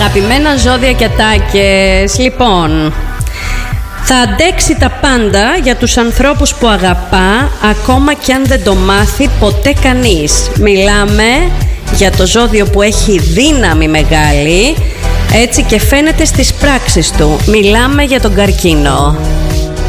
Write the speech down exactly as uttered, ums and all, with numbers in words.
Αγαπημένα ζώδια και ατάκες. Λοιπόν, θα αντέξει τα πάντα για τους ανθρώπους που αγαπά, ακόμα κι αν δεν το μάθει ποτέ κανείς. Μιλάμε για το ζώδιο που έχει δύναμη μεγάλη, έτσι και φαίνεται στις πράξεις του. Μιλάμε για τον Καρκίνο.